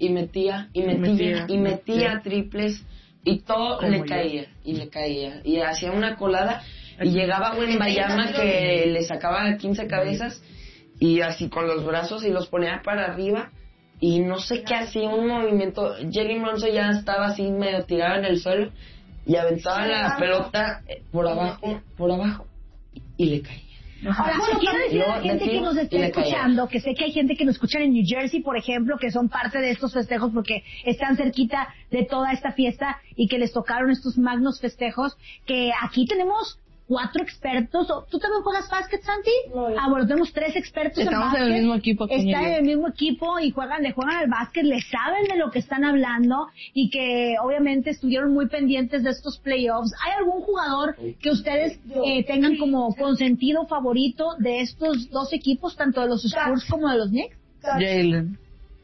triples y todo le caía y hacía una colada y llegaba Wembanyama que le sacaba 15 cabezas y así con los brazos y los ponía para arriba. Y no sé qué hacía, un movimiento. Jalen Brunson ya estaba así medio tirado en el suelo y aventaba la pelota por abajo y le caía. Ahora, quiero decir a la gente que nos está escuchando, que sé que hay gente que nos escucha en New Jersey, por ejemplo, que son parte de estos festejos porque están cerquita de toda esta fiesta y que les tocaron estos magnos festejos, que aquí tenemos 4 expertos. ¿Tú también juegas básquet, Santi? No, bueno, tenemos 3 expertos en básquet. Estamos en el mismo equipo. Están en el mismo equipo y le juegan al básquet, le saben de lo que están hablando y que obviamente estuvieron muy pendientes de estos playoffs. ¿Hay algún jugador que ustedes tengan como consentido favorito de estos 2 equipos, tanto de los Spurs como de los Knicks? Jalen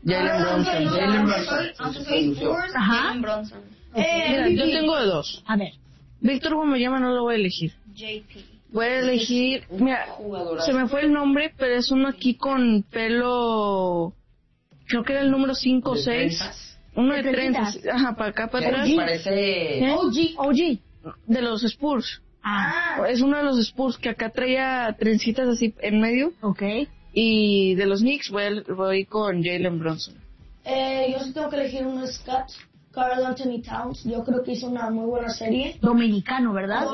Brunson. Mira, yo tengo de 2. A ver. Víctor Wembanyama no lo voy a elegir. Voy a elegir, mira, se me fue el nombre, pero es uno aquí con pelo, creo que era el número 5 o 6. Uno de trenzas, para acá, para atrás. Parece OG. De los Spurs. Es uno de los Spurs que acá traía trencitas así en medio. Okay. Y de los Knicks voy con Jalen Brunson. Yo sí tengo que elegir uno Scott. Karl Anthony Towns, yo creo que hizo una muy buena serie. Dominicano, ¿verdad?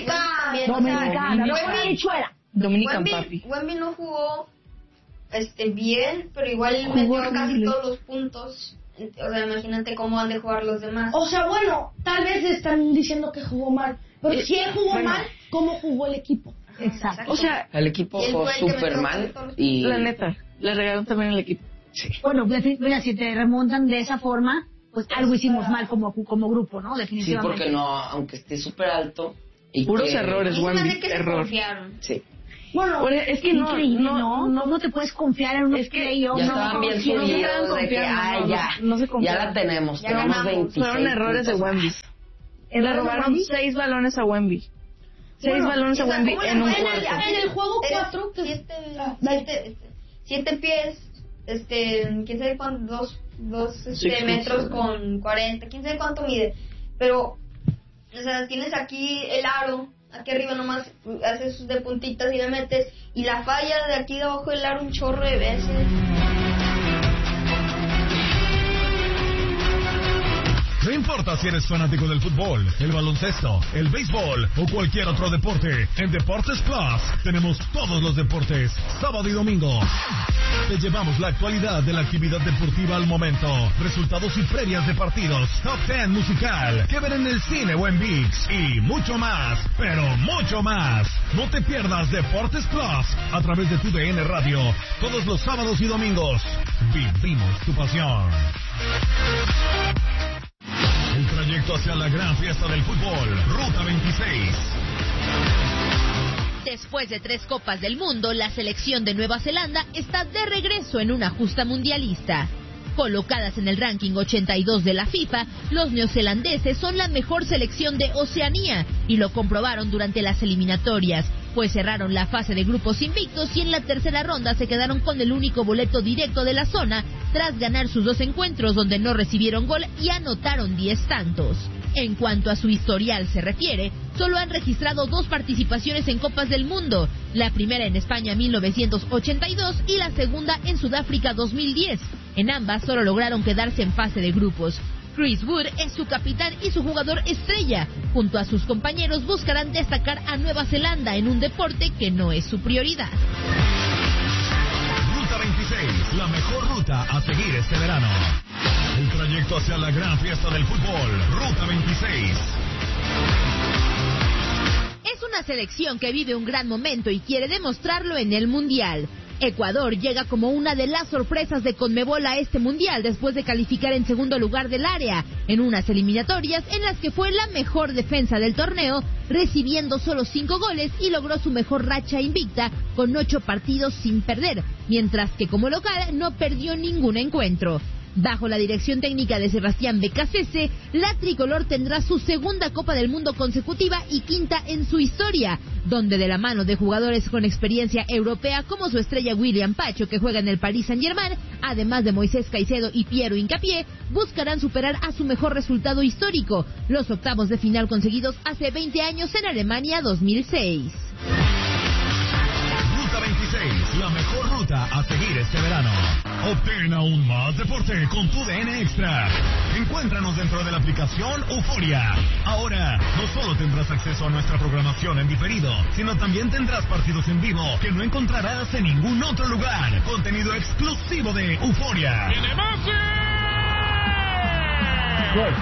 Dominican papi. Wemby no jugó bien, pero igual metió casi todos los puntos. O sea, imagínate cómo han de jugar los demás. O sea, bueno, tal vez están diciendo que jugó mal. Pero si él jugó mal, ¿cómo jugó el equipo? Exacto. O sea, el equipo jugó súper mal. Y la neta, le regalaron también el equipo. Sí. Bueno, mira, si te remontan de esa forma, pues algo hicimos mal como grupo, ¿no? Definitivamente. Sí, porque no, aunque esté súper alto. Y puros que... errores, Wemby. Error. Sí. Bueno, es que no te puedes confiar en unos playoffs. Ya estaban bien subidos de que, ya la tenemos, tenemos 26. Fueron errores de Wemby. Le robaron 6 balones a Wemby. 6 balones a Wemby en un cuarto. En el juego 4, 7 pies, quién sabe cuánto, 2 metros con 40, quién sabe cuánto mide. Pero, o sea, tienes aquí el aro, aquí arriba nomás haces de puntitas y le metes, y la falla de aquí debajo del aro un chorro de veces. No importa si eres fanático del fútbol, el baloncesto, el béisbol o cualquier otro deporte, en Deportes Plus tenemos todos los deportes, sábado y domingo. Te llevamos la actualidad de la actividad deportiva al momento, resultados y previas de partidos, top 10 musical, que ver en el cine o en ViX y mucho más, pero mucho más. No te pierdas Deportes Plus a través de TUDN Radio, todos los sábados y domingos. Vivimos tu pasión. El trayecto hacia la gran fiesta del fútbol, Ruta 26. Después de 3 Copas del Mundo, la selección de Nueva Zelanda está de regreso en una justa mundialista. Colocadas en el ranking 82 de la FIFA, los neozelandeses son la mejor selección de Oceanía y lo comprobaron durante las eliminatorias, pues cerraron la fase de grupos invictos y en la tercera ronda se quedaron con el único boleto directo de la zona tras ganar sus 2 encuentros donde no recibieron gol y anotaron 10 tantos. En cuanto a su historial se refiere, solo han registrado 2 participaciones en Copas del Mundo, la primera en España 1982 y la segunda en Sudáfrica 2010. En ambas solo lograron quedarse en fase de grupos. Chris Wood es su capitán y su jugador estrella. Junto a sus compañeros buscarán destacar a Nueva Zelanda en un deporte que no es su prioridad. Ruta 26, la mejor ruta a seguir este verano. El trayecto hacia la gran fiesta del fútbol, Ruta 26. Es una selección que vive un gran momento y quiere demostrarlo en el Mundial. Ecuador llega como una de las sorpresas de Conmebol a este Mundial después de calificar en segundo lugar del área, en unas eliminatorias en las que fue la mejor defensa del torneo, recibiendo solo 5 goles y logró su mejor racha invicta con 8 partidos sin perder, mientras que como local no perdió ningún encuentro. Bajo la dirección técnica de Sebastián Becasese, la tricolor tendrá su segunda Copa del Mundo consecutiva y quinta en su historia, donde de la mano de jugadores con experiencia europea como su estrella William Pacho, que juega en el Paris Saint-Germain, además de Moisés Caicedo y Piero Hincapié, buscarán superar a su mejor resultado histórico, los octavos de final conseguidos hace 20 años en Alemania 2006. Ruta 26, la mejor ruta a seguir este verano. Obtén aún más deporte con TUDN Extra. Encuéntranos dentro de la aplicación Euforia. Ahora, no solo tendrás acceso a nuestra programación en diferido, sino también tendrás partidos en vivo que no encontrarás en ningún otro lugar. Contenido exclusivo de Euforia. ¡Viene Messi! ¡Gol!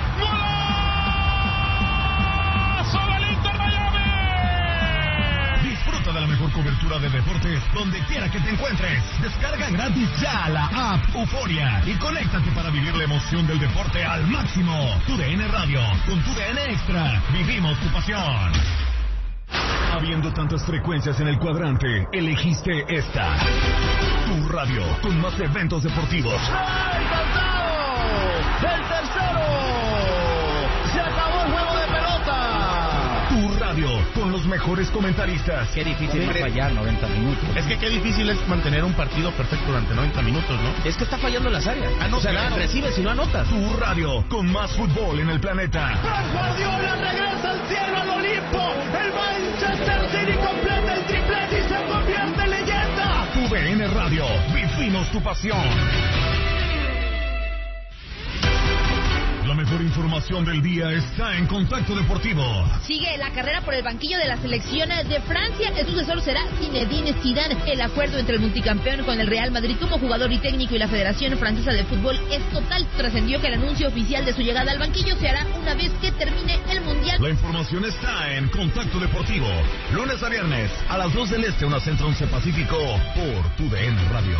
Disfruta de la mejor cobertura de deportes donde quiera que te encuentres. Descarga gratis ya la app Euforia y conéctate para vivir la emoción del deporte al máximo. TUDN Radio, con TUDN Extra, vivimos tu pasión. Habiendo tantas frecuencias en el cuadrante, elegiste esta. Tu radio, con más eventos deportivos. ¡Ay, ¡el tercero! ¡Se acabó el juego de pelota! Tu radio, con los mejores comentaristas. Qué difícil es fallar 90 minutos. Es que qué difícil es mantener un partido perfecto durante 90 minutos, ¿no? Es que está fallando en las áreas. Ah, no, o sea, claro. Recibes y no anotas. Tu radio, con más fútbol en el planeta. ¡Pep Guardiola regresa al cielo, al Olimpo! ¡El Manchester City completa el triplete y se convierte en leyenda! TUDN Radio, vivimos tu pasión. La mejor mejor información del día está en Contacto Deportivo. Sigue la carrera por el banquillo de la selección de Francia. El sucesor será Zinedine Zidane. El acuerdo entre el multicampeón con el Real Madrid como jugador y técnico y la Federación Francesa de Fútbol es total. Trascendió que el anuncio oficial de su llegada al banquillo se hará una vez que termine el Mundial. La información está en Contacto Deportivo. Lunes a viernes a las 2 del Este, 1 Centro, 11 Pacífico, por TUDN Radio.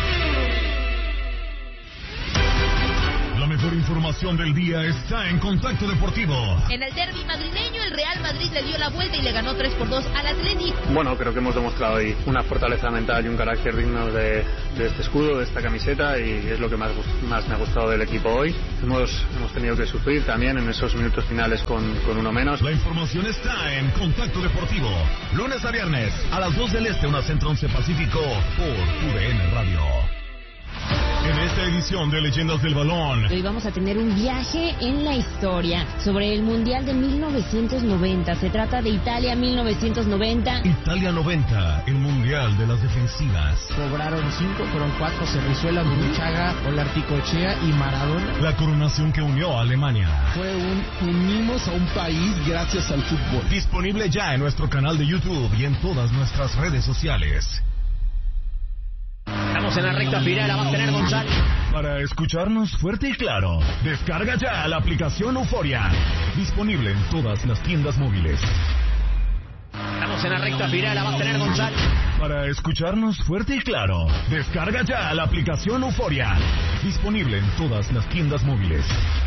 La mejor información del día está en Contacto Deportivo. En el derbi madrileño, el Real Madrid le dio la vuelta y le ganó 3-2 al Atlético. Bueno, creo que hemos demostrado hoy una fortaleza mental y un carácter digno de este escudo, de esta camiseta, y es lo que más me ha gustado del equipo hoy. Hemos tenido que sufrir también en esos minutos finales con uno menos. La información está en Contacto Deportivo. Lunes a viernes a las 2 del Este, 1 Centro, 11 Pacífico, por TUDN Radio. En esta edición de Leyendas del Balón, hoy vamos a tener un viaje en la historia sobre el Mundial de 1990. Se trata de Italia 1990. Italia 90, el Mundial de las defensivas. Cobraron 5, fueron 4, Cerrizuela, Burruchaga, Olarticochea y Maradona. La coronación que unió a Alemania. Fue unimos a un país gracias al fútbol. Disponible ya en nuestro canal de YouTube y en todas nuestras redes sociales. Estamos en la recta final, la va a tener González. Para escucharnos fuerte y claro, descarga ya la aplicación Euforia. Disponible en todas las tiendas móviles. Estamos en la recta final, la va a tener González. Para escucharnos fuerte y claro, descarga ya la aplicación Euforia. Disponible en todas las tiendas móviles.